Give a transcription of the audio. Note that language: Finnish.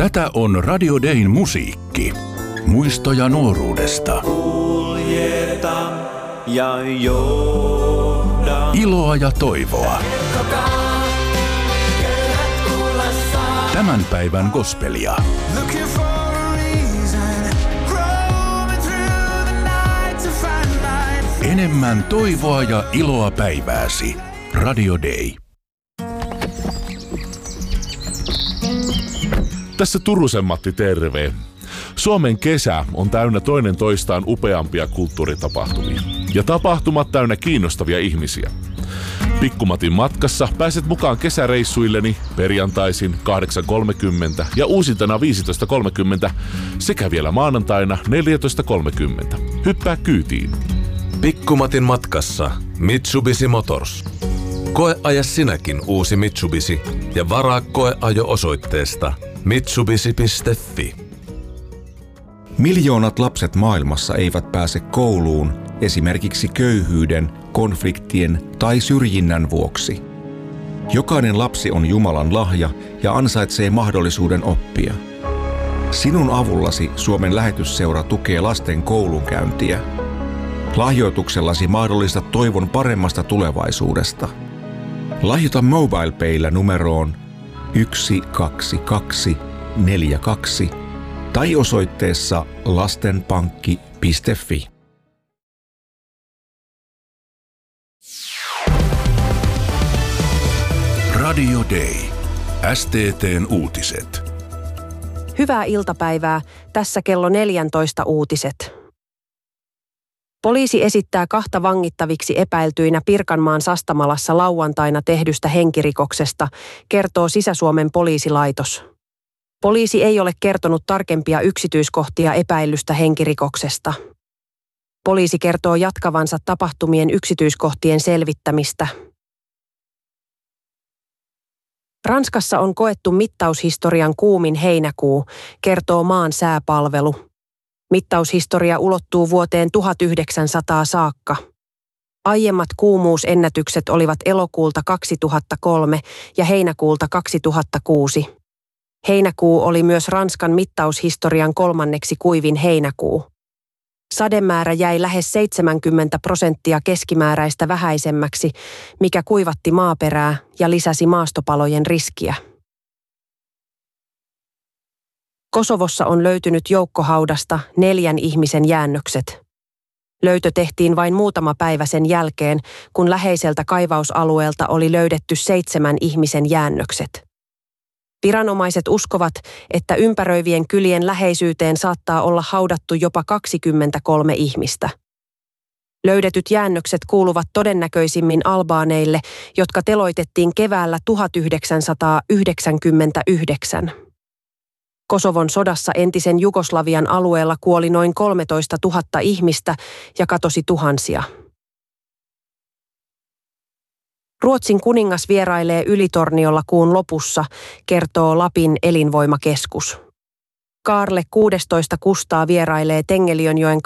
Tätä on Radio Dayn musiikki. Muistoja nuoruudesta. Kuljeta ja johda. Iloa ja toivoa. Tämän päivän gospelia. Enemmän toivoa ja iloa päivääsi. Radio Day. Tässä Turusen Matti, terve. Suomen kesä on täynnä toinen toistaan upeampia kulttuuritapahtumia. Ja tapahtumat täynnä kiinnostavia ihmisiä. Pikkumatin matkassa pääset mukaan kesäreissuilleni perjantaisin 8.30 ja uusintana 15.30 sekä vielä maanantaina 14.30. Hyppää kyytiin. Pikkumatin matkassa Mitsubishi Motors. Koeaja sinäkin uusi Mitsubishi ja varaa koeajo osoitteesta mitsubishi.fi. Miljoonat lapset maailmassa eivät pääse kouluun esimerkiksi köyhyyden, konfliktien tai syrjinnän vuoksi. Jokainen lapsi on Jumalan lahja ja ansaitsee mahdollisuuden oppia. Sinun avullasi Suomen lähetysseura tukee lasten koulunkäyntiä. Lahjoituksellasi mahdollistat toivon paremmasta tulevaisuudesta. Lahjoita MobilePaylla numeroon 12242 tai osoitteessa lastenpankki.fi. Radio Day. STT:n uutiset. Hyvää iltapäivää. Tässä kello 14 uutiset. Poliisi esittää 2 vangittaviksi epäiltyinä Pirkanmaan Sastamalassa lauantaina tehdystä henkirikoksesta, kertoo Sisä-Suomen poliisilaitos. Poliisi ei ole kertonut tarkempia yksityiskohtia epäillystä henkirikoksesta. Poliisi kertoo jatkavansa tapahtumien yksityiskohtien selvittämistä. Ranskassa on koettu mittaushistorian kuumin heinäkuu, kertoo maan sääpalvelu. Mittaushistoria ulottuu vuoteen 1900 saakka. Aiemmat kuumuusennätykset olivat elokuulta 2003 ja heinäkuulta 2006. Heinäkuu oli myös Ranskan mittaushistorian 3. kuivin heinäkuu. Sademäärä jäi lähes 70% keskimääräistä vähäisemmäksi, mikä kuivatti maaperää ja lisäsi maastopalojen riskiä. Kosovossa on löytynyt joukkohaudasta 4 ihmisen jäännökset. Löytö tehtiin vain muutama päivä sen jälkeen, kun läheiseltä kaivausalueelta oli löydetty 7 ihmisen jäännökset. Viranomaiset uskovat, että ympäröivien kylien läheisyyteen saattaa olla haudattu jopa 23 ihmistä. Löydetyt jäännökset kuuluvat todennäköisimmin albaaneille, jotka teloitettiin keväällä 1999. Kosovon sodassa entisen Jugoslavian alueella kuoli noin 13 000 ihmistä ja katosi tuhansia. Ruotsin kuningas vierailee Ylitorniolla kuun lopussa, kertoo Lapin elinvoimakeskus. Kaarle 16 Kustaa vierailee Tengeliönjoen